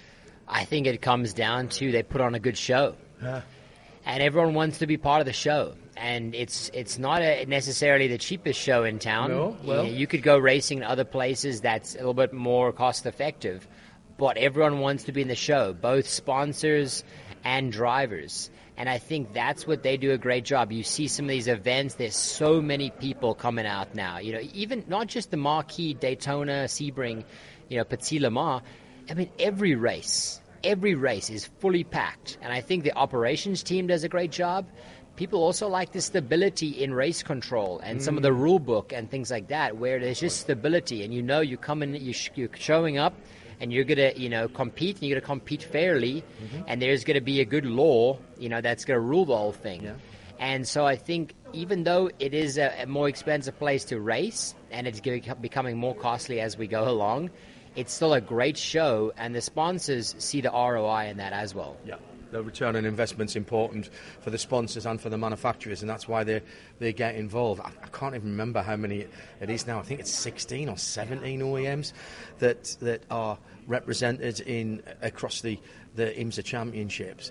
I think it comes down to they put on a good show. Yeah. And everyone wants to be part of the show. And it's it's not a, necessarily the cheapest show in town. No, well. you, know, you could go racing in other places that's a little bit more cost effective. But everyone wants to be in the show, both sponsors and drivers. And I think that's what they do a great job. You see some of these events, there's so many people coming out now. You know, even not just the marquee Daytona, Sebring, you know, Petit Le Mans. I mean, every race, every race is fully packed. And I think the operations team does a great job. People also like the stability in race control and mm. some of the rule book and things like that, where there's just stability. And you know, you come in, you're showing up, and you're going to, you know, compete, and you're going to compete fairly, mm-hmm. and there's going to be a good law, you know, that's going to rule the whole thing. Yeah. And so I think even though it is a, a more expensive place to race, and it's becoming more costly as we go along, it's still a great show, and the sponsors see the R O I in that as well. Yeah. The return on investment's important for the sponsors and for the manufacturers, and that's why they they get involved. I, I can't even remember how many it is now. I think it's sixteen or seventeen O E Ms that that are represented in across the the IMSA championships.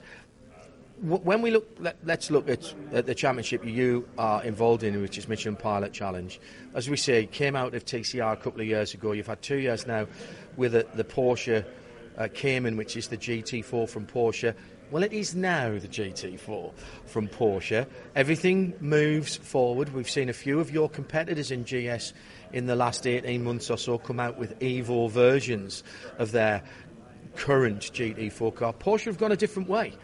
When we look, let, let's look at, at the championship you are involved in, which is Michelin Pilot Challenge. As we say, came out of T C R a couple of years ago. You've had two years now with the, the Porsche uh, Cayman, which is the G T four from Porsche. Well, it is now the G T four from Porsche. Everything moves forward. We've seen a few of your competitors in G S in the last eighteen months or so come out with Evo versions of their current G T four car. Porsche have gone a different way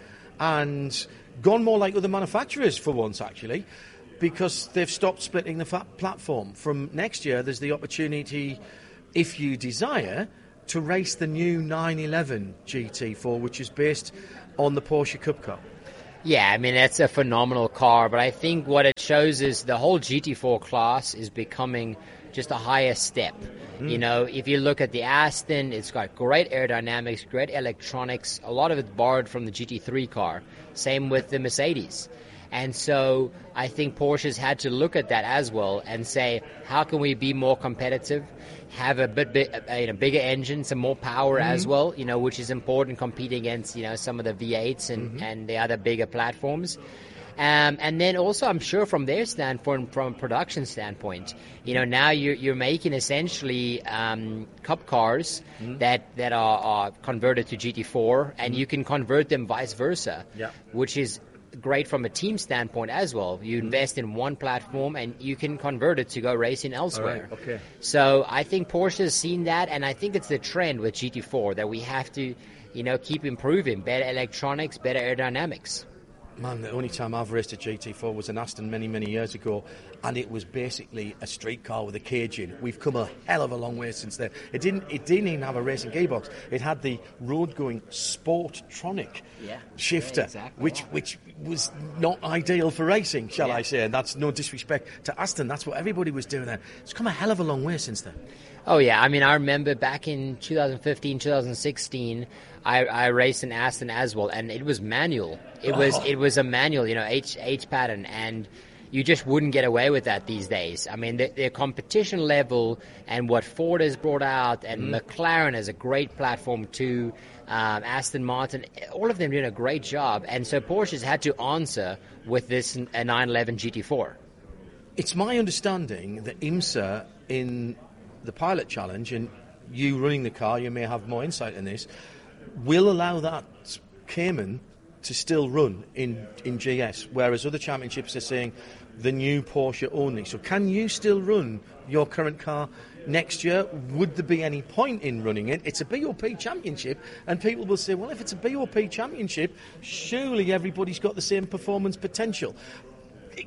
and gone more like other manufacturers for once, actually, because they've stopped splitting the fat platform. From next year, there's the opportunity, if you desire, to race the new nine eleven G T four, which is based on the Porsche Cup car. Yeah, I mean, it's a phenomenal car, but I think what it shows is the whole G T four class is becoming just a higher step. Mm. You know, if you look at the Aston, it's got great aerodynamics, great electronics, a lot of it borrowed from the G T three car. Same with the Mercedes. And so I think Porsche's had to look at that as well and say, how can we be more competitive, have a bit, bit a, a bigger engine, some more power mm-hmm. as well, you know, which is important competing against, you know, some of the V eights and, mm-hmm. and the other bigger platforms. Um, and then also, I'm sure from their standpoint, from a production standpoint, you know, now you're, you're making essentially um, Cup cars mm-hmm. that, that are, are converted to G T four, and mm-hmm. you can convert them vice versa, yeah. which is great from a team standpoint as well. You invest in one platform and you can convert it to go racing elsewhere. Right, okay. So I think Porsche has seen that, and I think it's the trend with G T four that we have to, you know, keep improving. Better electronics, better aerodynamics. Man, the only time I've raced a G T four was an Aston many, many years ago, and it was basically a street car with a cage in. We've come a hell of a long way since then. It didn't It didn't even have a racing gearbox. It had the road-going Sportronic yeah. shifter, yeah, exactly. which which was not ideal for racing, shall yeah. I say, and that's no disrespect to Aston. That's what everybody was doing then. It's come a hell of a long way since then. Oh, yeah. I mean, I remember back in twenty fifteen, twenty sixteen, I, I raced an Aston as well, and it was manual. It was oh. it was a manual, you know, H H pattern, and you just wouldn't get away with that these days. I mean, the, the competition level and what Ford has brought out, and mm. McLaren is a great platform too, um, Aston Martin, all of them doing a great job, and so Porsche's had to answer with this a nine eleven G T four. It's my understanding that IMSA in the Pilot Challenge, and you running the car, you may have more insight in this, will allow that Cayman to still run in, in G S, whereas other championships are saying the new Porsche only. So can you still run your current car next year? Would there be any point in running it? It's a B O P championship, and people will say, well, if it's a B O P championship, surely everybody's got the same performance potential. It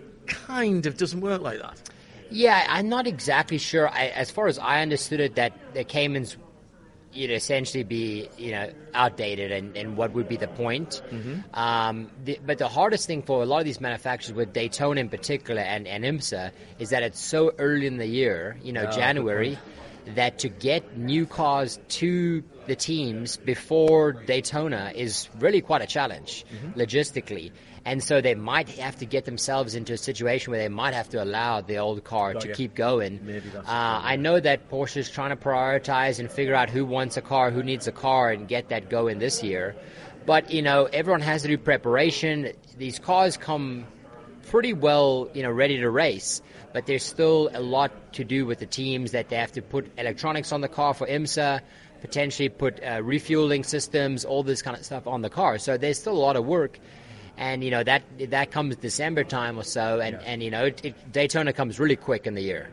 kind of doesn't work like that. Yeah, I'm not exactly sure. I, as far as I understood it, that the Caymans, you'd essentially be, you know, outdated, and, and what would be the point? Mm-hmm. Um, the, but the hardest thing for a lot of these manufacturers, with Daytona in particular and, and IMSA, is that it's so early in the year, you know, yeah, January, that to get new cars to the teams before Daytona is really quite a challenge, mm-hmm. logistically. And so they might have to get themselves into a situation where they might have to allow the old car oh, to yeah. keep going. Maybe that's uh, I know that Porsche is trying to prioritize and figure out who wants a car, who needs a car, and get that going this year. But, you know, everyone has to do preparation. These cars come pretty well, you know, ready to race. But there's still a lot to do with the teams, that they have to put electronics on the car for IMSA, potentially put uh, refueling systems, all this kind of stuff on the car. So there's still a lot of work. And, you know, that that comes December time or so, and, yeah. and you know, it, it, Daytona comes really quick in the year.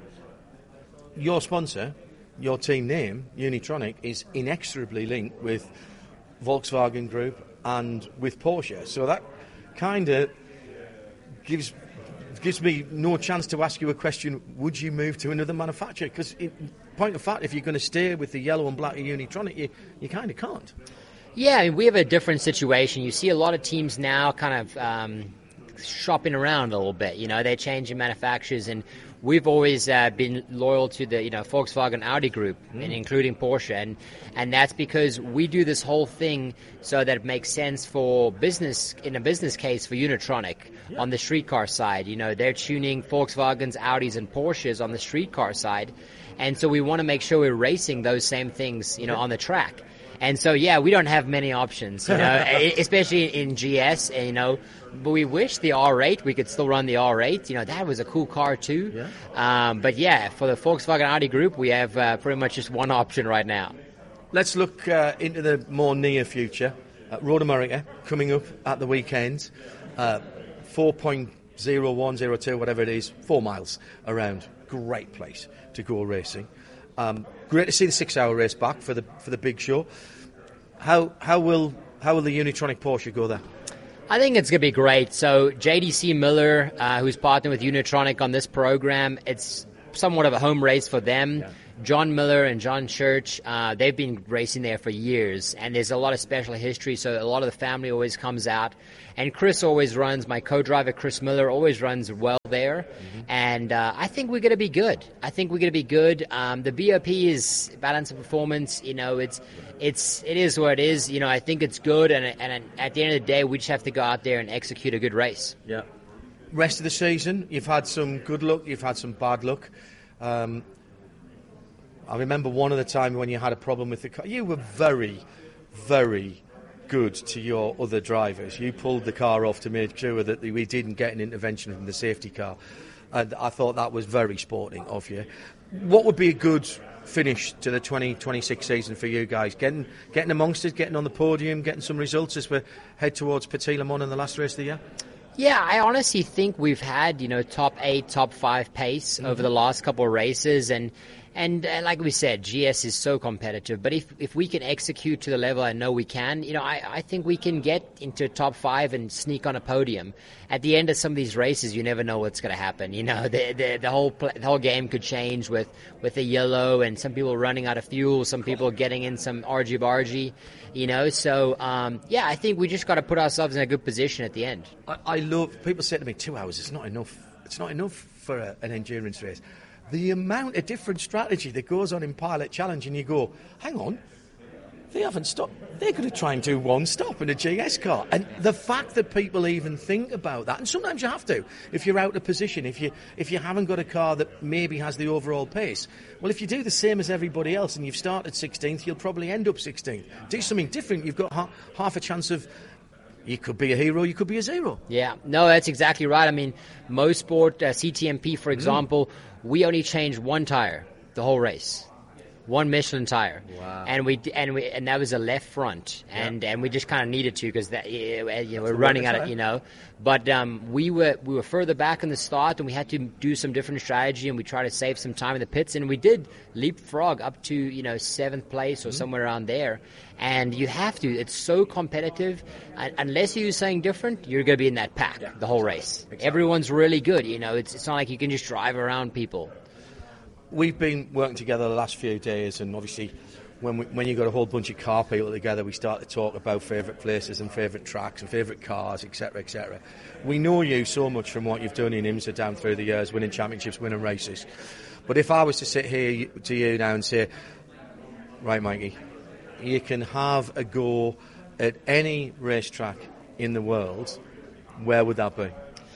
Your sponsor, your team name, Unitronic, is inexorably linked with Volkswagen Group and with Porsche. So that kind of gives gives me no chance to ask you a question, would you move to another manufacturer? Because, point of fact, if you're going to stay with the yellow and black of Unitronic, you, you kind of can't. Yeah, I mean, we have a different situation. You see a lot of teams now kind of um, shopping around a little bit. You know, they're changing manufacturers, and we've always uh, been loyal to the you know Volkswagen Audi group, mm. and including Porsche, and and that's because we do this whole thing so that it makes sense for business in a business case for Unitronic. Yeah. On the street car side, you know, they're tuning Volkswagens, Audis, and Porsches on the street car side, and so we want to make sure we're racing those same things, you know, yeah. on the track. And so, yeah, we don't have many options, you know, especially in G S, you know, but we wish the R eight, we could still run the R eight. You know, that was a cool car too. Yeah. Um, but yeah, for the Volkswagen Audi group, we have uh, pretty much just one option right now. Let's look uh, into the more near future. Uh, Road America coming up at the weekend. Uh, four point oh one oh two, whatever it is, four miles around. Great place to go racing. Um, great to see the six-hour race back for the for the big show. How how will how will the Unitronic Porsche go there? I think it's going to be great. So J D C Miller, uh, who's partnered with Unitronic on this program, it's somewhat of a home race for them. Yeah. John Miller and John Church, uh, they've been racing there for years, and there's a lot of special history, so a lot of the family always comes out. And Chris always runs, my co-driver Chris Miller always runs well there, mm-hmm. and uh, I think we're going to be good. I think we're going to be good. Um, the B O P is balance of performance. You know, it's it's it is what it is. You know, I think it's good, and and at the end of the day, we just have to go out there and execute a good race. Yeah. Rest of the season, you've had some good luck, you've had some bad luck. Um, I remember one of the time when you had a problem with the car. You were very, very good to your other drivers. You pulled the car off to make sure that we didn't get an intervention from the safety car. And I thought that was very sporting of you. What would be a good finish to the twenty twenty-six season for you guys? Getting getting amongst it, getting on the podium, getting some results as we head towards Petit Le Mans in the last race of the year? Yeah, I honestly think we've had, you know, top eight, top five pace mm-hmm. over the last couple of races, and And uh, like we said, G S is so competitive. But if if we can execute to the level I know we can, you know, I, I think we can get into top five and sneak on a podium. At the end of some of these races, you never know what's going to happen. You know, the the, the whole pl- the whole game could change with, with the yellow, and some people running out of fuel, some people getting in some argy-bargy, you know. So, um, yeah, I think we just got to put ourselves in a good position at the end. I, I love, people say to me, two hours is not enough. It's not enough for a, an endurance race. The amount of different strategy that goes on in Pilot Challenge, and you go, hang on, they haven't stopped. They're going to try and do one stop in a G S car. And the fact that people even think about that, and sometimes you have to, if you're out of position, if you if you haven't got a car that maybe has the overall pace. Well, if you do the same as everybody else and you've started sixteenth, you'll probably end up sixteenth. Do something different, you've got ha- half a chance of, you could be a hero, you could be a zero. Yeah, no, that's exactly right. I mean, Mosport, uh, C T M P, for example, mm. we only changed one tire the whole race, one Michelin tire. Wow. And we and we and that was a left front, and, yeah. and we just kind of needed to because that you know we're running out of you know. But um, we were we were further back in the start, and we had to do some different strategy, and we tried to save some time in the pits, and we did leapfrog up to you know seventh place or mm. somewhere around there. And you have to. It's so competitive. And unless you do something different, you're going to be in that pack yeah. the whole race. Exactly. Everyone's really good. You know, it's it's not like you can just drive around people. We've been working together the last few days, and obviously when we, when you got a whole bunch of car people together, we start to talk about favourite places and favourite tracks and favourite cars, et cetera, et cetera. We know you so much from what you've done in IMSA down through the years, winning championships, winning races. But if I was to sit here to you now and say, right, Mikey, you can have a go at any racetrack in the world, where would that be?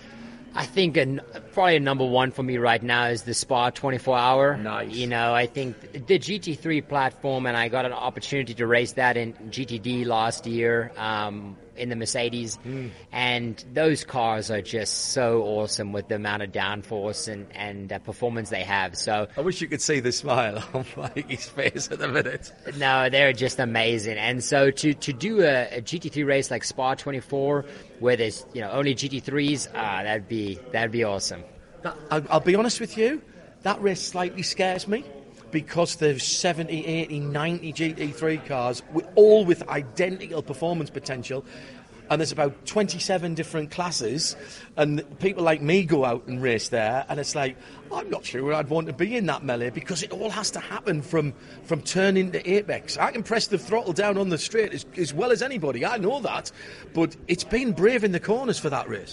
I think a, probably a number one for me right now is the Spa twenty-four hour. Nice. You know, I think the G T three platform, and I got an opportunity to race that in G T D last year um, in the Mercedes. Mm. And those cars are just so awesome with the amount of downforce and, and uh, performance they have. So I wish you could see the smile on Mikey's face at the minute. No, they're just amazing. And so to, to do a, a G T three race like Spa twenty-four, where there's you know only G T threes, ah, that'd be that'd be awesome. I'll, I'll be honest with you, that race slightly scares me because there's seventy, eighty, ninety G T three cars, with, all with identical performance potential, and there's about twenty-seven different classes, and people like me go out and race there, and it's like, I'm not sure I'd want to be in that melee because it all has to happen from, from turning to apex. I can press the throttle down on the straight as, as well as anybody, I know that, but it's been brave in the corners for that race.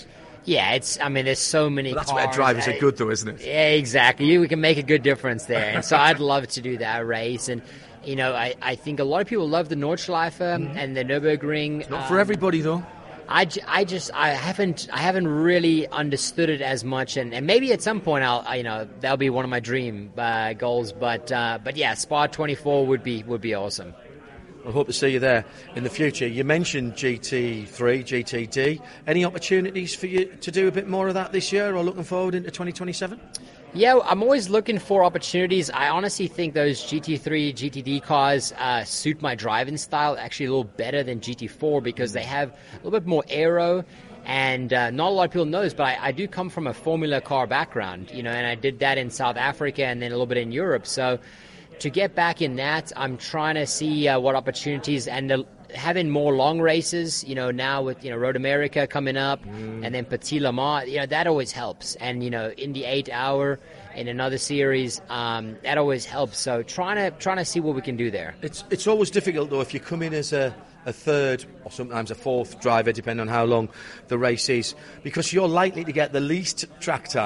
Yeah, it's. I mean, there's so many. But that's cars. where drivers are good, though, isn't it? Yeah, exactly. We can make a good difference there, and so I'd love to do that race. And you know, I, I think a lot of people love the Nordschleife mm-hmm. and the Nürburgring. It's not um, for everybody, though. I, I just I haven't I haven't really understood it as much, and, and maybe at some point I'll I, you know that'll be one of my dream uh, goals. But uh, but yeah, Spa twenty-four would be would be awesome. I hope to see you there in the future. You mentioned G T three, G T D. Any opportunities for you to do a bit more of that this year, or looking forward into twenty twenty-seven? Yeah, I'm always looking for opportunities. I honestly think those G T three, G T D cars uh, suit my driving style actually a little better than G T four because they have a little bit more aero. And uh, not a lot of people know this, but I, I do come from a Formula car background, you know, and I did that in South Africa and then a little bit in Europe. So to get back in that, I'm trying to see uh, what opportunities and uh, having more long races, you know, now with, you know, Road America coming up mm. and then Petit Le Mans, you know, that always helps. And, you know, in the eight hour in another series, um, that always helps. So trying to trying to see what we can do there. It's it's always difficult, though, if you come in as a, a third or sometimes a fourth driver, depending on how long the race is, because you're likely to get the least track time.